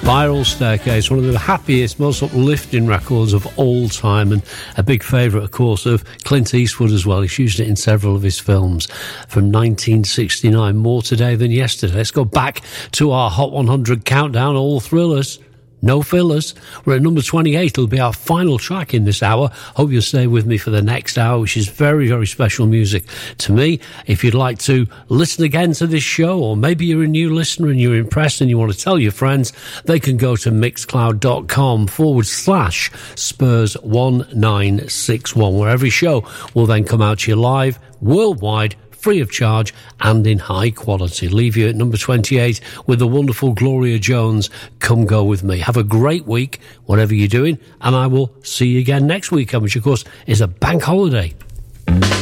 Spiral Staircase, one of the happiest, most uplifting records of all time, and a big favourite, of course, of Clint Eastwood as well. He's used it in several of his films from 1969, More Today Than Yesterday. Let's go back to our Hot 100 countdown, all thrillers. No fillers. We're at number 28. It'll be our final track in this hour. Hope you'll stay with me for the next hour, which is very, very special music to me. If you'd like to listen again to this show, or maybe you're a new listener and you're impressed and you want to tell your friends, they can go to mixcloud.com/Spurs1961, where every show will then come out to you live, worldwide, free of charge and in high quality. Leave you at number 28 with the wonderful Gloria Jones, Come Go With Me. Have a great week, whatever you're doing, and I will see you again next weekend, which of course is a bank holiday.